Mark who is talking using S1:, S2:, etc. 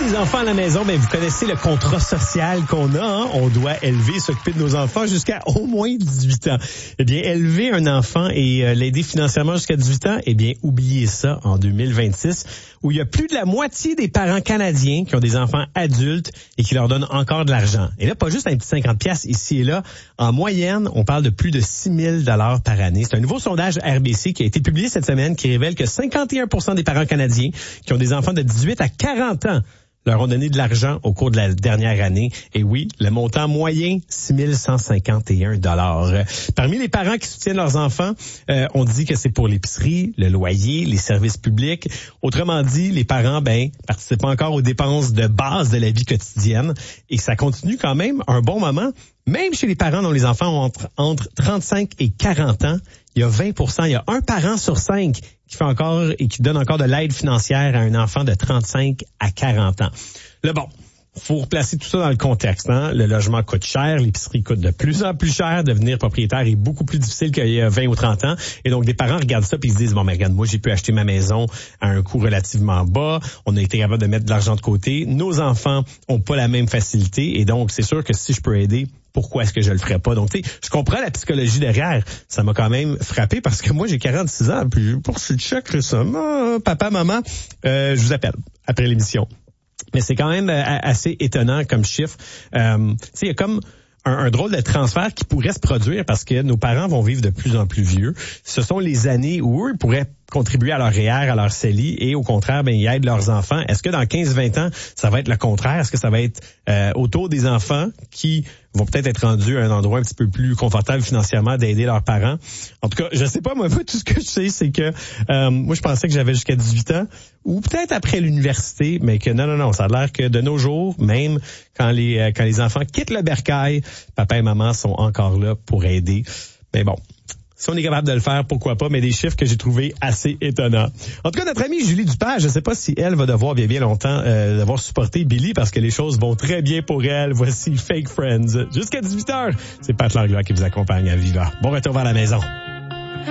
S1: des enfants à la maison, ben vous connaissez le contrat social qu'on a. Hein? On doit élever, s'occuper de nos enfants jusqu'à au moins 18 ans. Eh bien, élever un enfant et l'aider financièrement jusqu'à 18 ans, eh bien, oubliez ça en 2026, où il y a plus de la moitié des parents canadiens qui ont des enfants adultes et qui leur donnent encore de l'argent. Et là, pas juste un petit 50 piastres ici et là. En moyenne, on parle de plus de 6 000 $ par année. C'est un nouveau sondage RBC qui a été publié cette semaine qui révèle que 51% des parents canadiens qui ont des enfants de 18 à 40 ans leur ont donné de l'argent au cours de la dernière année. Et oui, le montant moyen, 6 151 $. Parmi les parents qui soutiennent leurs enfants, on dit que c'est pour l'épicerie, le loyer, les services publics. Autrement dit, les parents, participent encore aux dépenses de base de la vie quotidienne. Et ça continue quand même un bon moment. Même chez les parents dont les enfants ont entre 35 et 40 ans, il y a 20%, il y a un parent sur 5 qui fait encore et qui donne encore de l'aide financière à un enfant de 35 à 40 ans. Là, bon, faut replacer tout ça dans le contexte. Hein? Le logement coûte cher, l'épicerie coûte de plus en plus cher, devenir propriétaire est beaucoup plus difficile qu'il y a 20 ou 30 ans. Et donc, des parents regardent ça et ils se disent, bon, mais regarde, moi, j'ai pu acheter ma maison à un coût relativement bas. On a été capable de mettre de l'argent de côté. Nos enfants ont pas la même facilité. Et donc, c'est sûr que si je peux aider, pourquoi est-ce que je le ferais pas? Donc, tu sais, je comprends la psychologie derrière. Ça m'a quand même frappé parce que moi, j'ai 46 ans, puis j'ai poursuivi le choc récemment. Papa, maman, je vous appelle après l'émission. Mais c'est quand même assez étonnant comme chiffre. Tu sais, il y a comme un drôle de transfert qui pourrait se produire parce que nos parents vont vivre de plus en plus vieux. Ce sont les années où eux pourraient contribuer à leur REER, à leur CELI et au contraire, ils aident leurs enfants. Est-ce que dans 15-20 ans, ça va être le contraire? Est-ce que ça va être autour des enfants qui vont peut-être être rendus à un endroit un petit peu plus confortable financièrement d'aider leurs parents? En tout cas, je sais pas, moi, tout ce que je sais, c'est que moi, je pensais que j'avais jusqu'à 18 ans ou peut-être après l'université, mais que non, ça a l'air que de nos jours, même quand les enfants quittent le bercail, papa et maman sont encore là pour aider. Mais bon, si on est capable de le faire, pourquoi pas, mais des chiffres que j'ai trouvés assez étonnants. En tout cas, notre amie Julie Dupage, je ne sais pas si elle va devoir bien longtemps devoir supporter Billy parce que les choses vont très bien pour elle. Voici Fake Friends. Jusqu'à 18h, c'est Pat Langlois qui vous accompagne à Viva. Bon retour vers la maison.